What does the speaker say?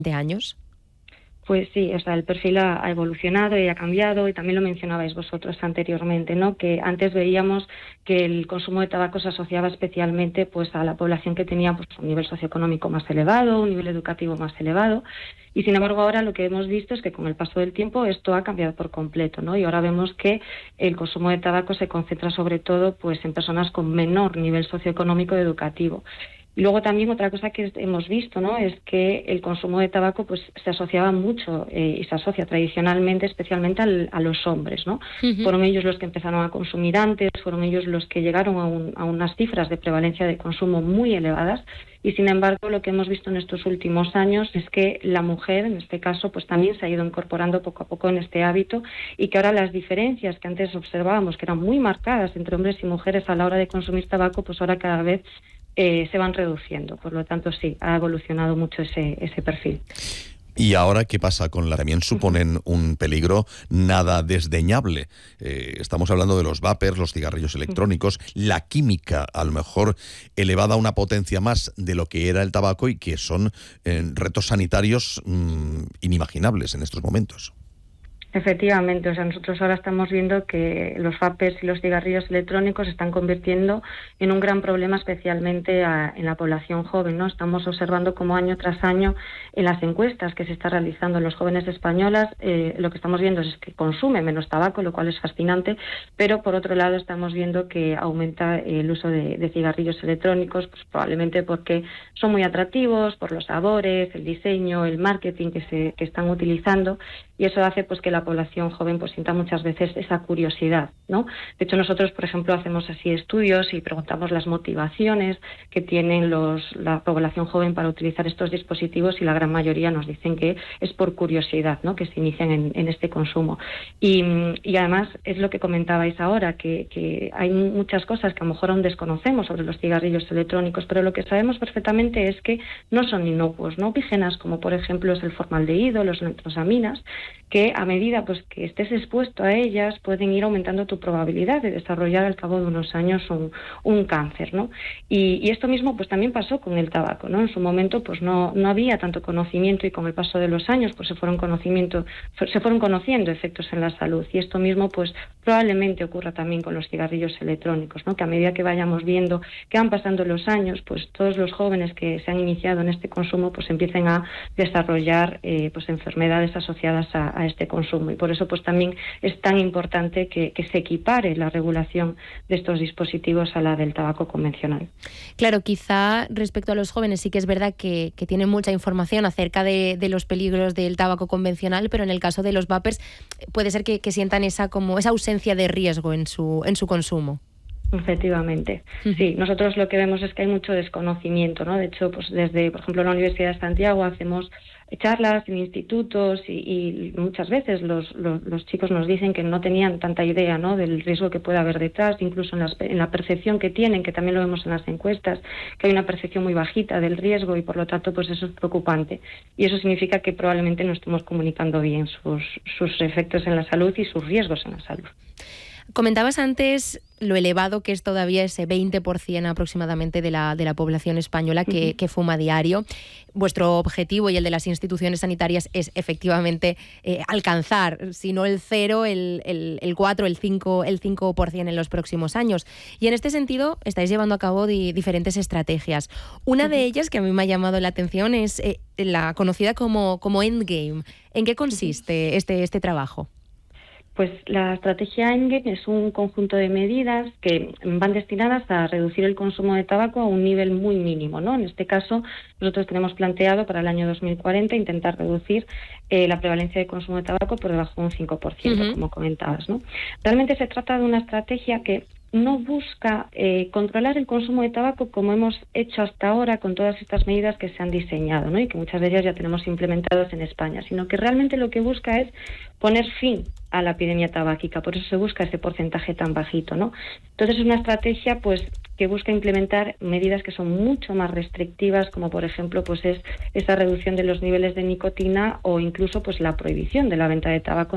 años? Pues sí, o sea, el perfil ha evolucionado y ha cambiado, y también lo mencionabais vosotros anteriormente, ¿no? Que antes veíamos que el consumo de tabaco se asociaba especialmente pues a la población que tenía pues un nivel socioeconómico más elevado, un nivel educativo más elevado, y sin embargo ahora lo que hemos visto es que con el paso del tiempo esto ha cambiado por completo, ¿no? Y ahora vemos que el consumo de tabaco se concentra sobre todo pues en personas con menor nivel socioeconómico y educativo. Y luego también otra cosa que hemos visto, ¿no? Es que el consumo de tabaco pues se asociaba mucho y se asocia tradicionalmente especialmente a los hombres, ¿no? Uh-huh. Fueron ellos los que empezaron a consumir antes, fueron ellos los que llegaron a unas cifras de prevalencia de consumo muy elevadas, y sin embargo lo que hemos visto en estos últimos años es que la mujer, en este caso, pues también se ha ido incorporando poco a poco en este hábito, y que ahora las diferencias que antes observábamos, que eran muy marcadas entre hombres y mujeres a la hora de consumir tabaco, pues ahora cada vez se van reduciendo. Por lo tanto, sí, ha evolucionado mucho ese perfil. ¿Y ahora qué pasa con la? También suponen un peligro nada desdeñable. Estamos hablando de los vapers, los cigarrillos electrónicos, la química, a lo mejor elevada a una potencia más de lo que era el tabaco, y que son retos sanitarios inimaginables en estos momentos. Efectivamente, o sea, nosotros ahora estamos viendo que los vapers y los cigarrillos electrónicos se están convirtiendo en un gran problema, especialmente en la población joven, ¿no? Estamos observando cómo año tras año en las encuestas que se está realizando en los jóvenes españolas, lo que estamos viendo es que consumen menos tabaco, lo cual es fascinante, pero por otro lado estamos viendo que aumenta el uso de cigarrillos electrónicos, pues probablemente porque son muy atractivos, por los sabores, el diseño, el marketing que están utilizando, y eso hace pues que la población joven pues sienta muchas veces esa curiosidad, ¿no? De hecho, nosotros, por ejemplo, hacemos así estudios y preguntamos las motivaciones que tienen la población joven para utilizar estos dispositivos, y la gran mayoría nos dicen que es por curiosidad, ¿no? Que se inician en este consumo. Y además es lo que comentabais ahora, que hay muchas cosas que a lo mejor aún desconocemos sobre los cigarrillos electrónicos, pero lo que sabemos perfectamente es que no son inocuos, no opigenas, como por ejemplo es el formaldehído, los nitrosaminas, que a medida pues que estés expuesto a ellas pueden ir aumentando tu probabilidad de desarrollar al cabo de unos años un cáncer, ¿no? Y esto mismo pues también pasó con el tabaco, ¿no? En su momento pues no había tanto conocimiento, y con el paso de los años pues se fueron conociendo efectos en la salud, y esto mismo pues probablemente ocurra también con los cigarrillos electrónicos, ¿no? Que a medida que vayamos viendo que van pasando los años, pues todos los jóvenes que se han iniciado en este consumo pues empiecen a desarrollar pues enfermedades asociadas a este consumo, y por eso pues también es tan importante que se equipare la regulación de estos dispositivos a la del tabaco convencional. Claro, quizá respecto a los jóvenes sí que es verdad que tienen mucha información acerca de los peligros del tabaco convencional, pero en el caso de los vapers puede ser que sientan esa ausencia de riesgo en su consumo. Efectivamente, sí. Nosotros lo que vemos es que hay mucho desconocimiento, ¿no? De hecho, pues desde, por ejemplo, la Universidad de Santiago hacemos charlas en institutos, y muchas veces los chicos nos dicen que no tenían tanta idea, ¿no? Del riesgo que puede haber detrás, incluso en la percepción que tienen, que también lo vemos en las encuestas, que hay una percepción muy bajita del riesgo, y por lo tanto pues eso es preocupante, y eso significa que probablemente no estemos comunicando bien sus efectos en la salud y sus riesgos en la salud. Comentabas antes lo elevado que es todavía ese 20% aproximadamente de la población española que fuma a diario. Vuestro objetivo y el de las instituciones sanitarias es efectivamente alcanzar, si no el 0, el 4, el 5% en los próximos años. Y en este sentido estáis llevando a cabo diferentes estrategias. Una de ellas que a mí me ha llamado la atención es la conocida como Endgame. ¿En qué consiste este trabajo? Pues la estrategia Endgame es un conjunto de medidas que van destinadas a reducir el consumo de tabaco a un nivel muy mínimo, ¿no? En este caso, nosotros tenemos planteado para el año 2040 intentar reducir la prevalencia de consumo de tabaco por debajo de un 5%, como comentabas, ¿no? Realmente se trata de una estrategia que no busca controlar el consumo de tabaco como hemos hecho hasta ahora con todas estas medidas que se han diseñado, ¿no? Y que muchas de ellas ya tenemos implementadas en España, sino que realmente lo que busca es poner fin a la epidemia tabáquica, por eso se busca ese porcentaje tan bajito, ¿no? Entonces es una estrategia pues que busca implementar medidas que son mucho más restrictivas, como por ejemplo pues es esa reducción de los niveles de nicotina, o incluso pues la prohibición de la venta de tabaco